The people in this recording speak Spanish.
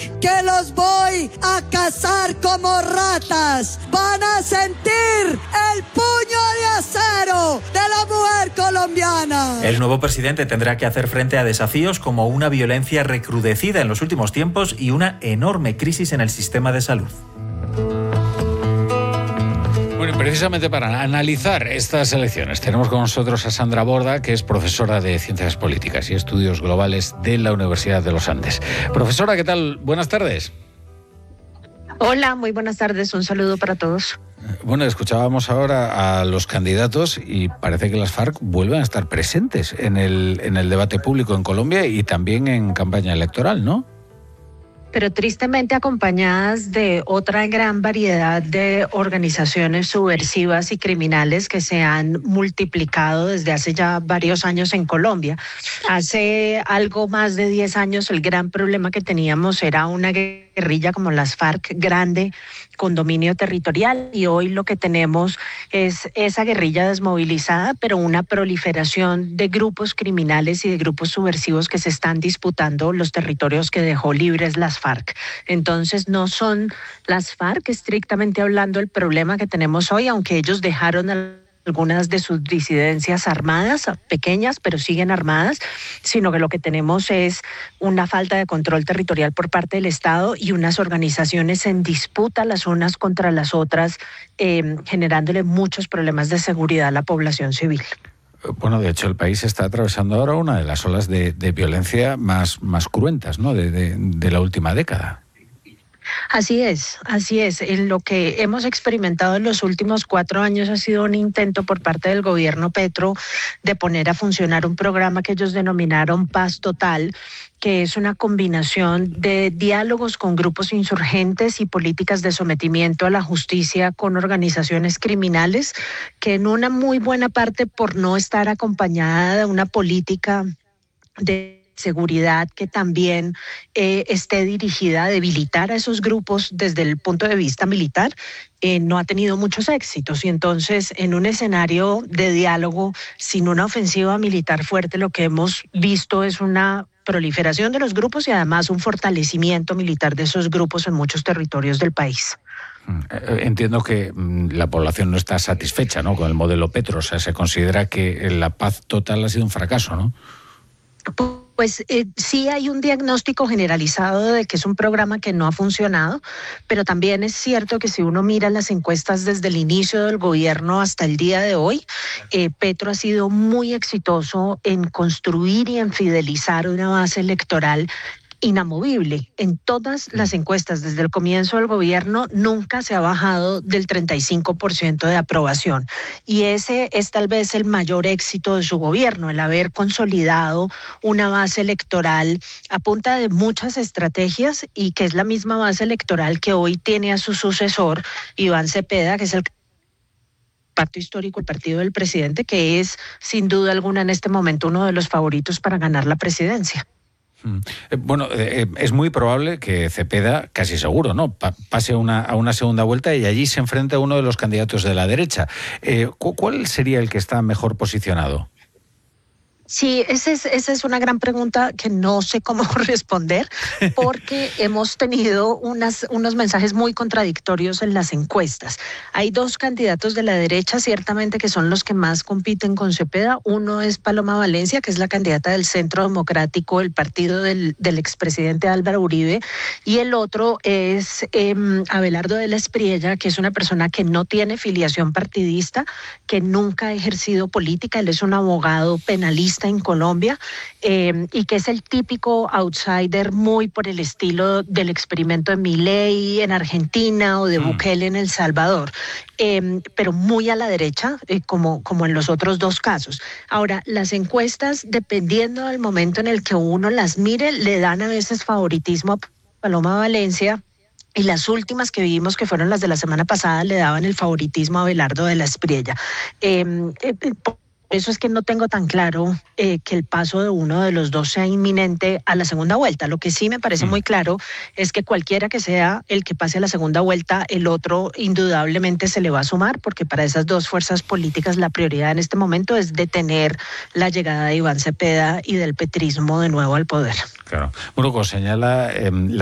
que los voy a cazar como ratas. Van a sentir el puño de acero de la mujer colombiana. El nuevo presidente tendrá que hacer frente a desafíos como una violencia recrudecida en los últimos tiempos y una enorme crisis en el sistema de salud. Bueno, y precisamente para analizar estas elecciones tenemos con nosotros a Sandra Borda, que es profesora de Ciencias Políticas y Estudios Globales de la Universidad de los Andes. Profesora, ¿qué tal? Buenas tardes. Hola, muy buenas tardes. Un saludo para todos. Bueno, escuchábamos ahora a los candidatos y parece que las FARC vuelven a estar presentes en el debate público en Colombia y también en campaña electoral, ¿no? Pero tristemente acompañadas de otra gran variedad de organizaciones subversivas y criminales que se han multiplicado desde hace ya varios años en Colombia. Hace algo más de 10 años el gran problema que teníamos era una guerrilla como las FARC grande con dominio territorial, y hoy lo que tenemos es esa guerrilla desmovilizada, pero una proliferación de grupos criminales y de grupos subversivos que se están disputando los territorios que dejó libres las FARC. Entonces no son las FARC estrictamente hablando el problema que tenemos hoy, aunque ellos dejaron algunas de sus disidencias armadas, pequeñas, pero siguen armadas, sino que lo que tenemos es una falta de control territorial por parte del Estado y unas organizaciones en disputa las unas contra las otras, generándole muchos problemas de seguridad a la población civil. Bueno, de hecho, el país está atravesando ahora una de las olas de violencia más cruentas, ¿no?, de la última década. Así es. En lo que hemos experimentado en los últimos 4 años ha sido un intento por parte del gobierno Petro de poner a funcionar un programa que ellos denominaron Paz Total, que es una combinación de diálogos con grupos insurgentes y políticas de sometimiento a la justicia con organizaciones criminales, que en una muy buena parte por no estar acompañada de una política de seguridad que también esté dirigida a debilitar a esos grupos desde el punto de vista militar, no ha tenido muchos éxitos. Y entonces, en un escenario de diálogo sin una ofensiva militar fuerte, lo que hemos visto es una proliferación de los grupos y además un fortalecimiento militar de esos grupos en muchos territorios del país. Entiendo que la población no está satisfecha, ¿no?, con el modelo Petro. O sea, se considera que la paz total ha sido un fracaso, ¿no? Pues sí hay un diagnóstico generalizado de que es un programa que no ha funcionado, pero también es cierto que si uno mira las encuestas desde el inicio del gobierno hasta el día de hoy, Petro ha sido muy exitoso en construir y en fidelizar una base electoral inamovible. En todas las encuestas desde el comienzo del gobierno nunca se ha bajado del 35% de aprobación, y ese es tal vez el mayor éxito de su gobierno, el haber consolidado una base electoral a punta de muchas estrategias, y que es la misma base electoral que hoy tiene a su sucesor, Iván Cepeda, que es el pacto histórico, el partido del presidente, que es sin duda alguna en este momento uno de los favoritos para ganar la presidencia. Bueno, es muy probable que Cepeda, casi seguro, ¿no?, pase a una segunda vuelta y allí se enfrenta a uno de los candidatos de la derecha. ¿Cuál sería el que está mejor posicionado? Sí, esa es una gran pregunta que no sé cómo responder, porque hemos tenido unos mensajes muy contradictorios en las encuestas. Hay 2 candidatos de la derecha, ciertamente, que son los que más compiten con Cepeda. Uno es Paloma Valencia, que es la candidata del Centro Democrático, el partido del expresidente Álvaro Uribe, y el otro es Abelardo de la Espriella, que es una persona que no tiene filiación partidista, que nunca ha ejercido política. Él es un abogado penalista en Colombia, y que es el típico outsider, muy por el estilo del experimento de Milei en Argentina o de Bukele en El Salvador, pero muy a la derecha, como en los otros 2 casos. Ahora, las encuestas, dependiendo del momento en el que uno las mire, le dan a veces favoritismo a Paloma Valencia, y las últimas que vimos, que fueron las de la semana pasada, le daban el favoritismo a Abelardo de la Espriella. Por eso es que no tengo tan claro que el paso de uno de los 2 sea inminente a la segunda vuelta. Lo que sí me parece muy claro es que cualquiera que sea el que pase a la segunda vuelta, el otro indudablemente se le va a sumar, porque para esas 2 fuerzas políticas la prioridad en este momento es detener la llegada de Iván Cepeda y del petrismo de nuevo al poder. Claro. Bueno, como señala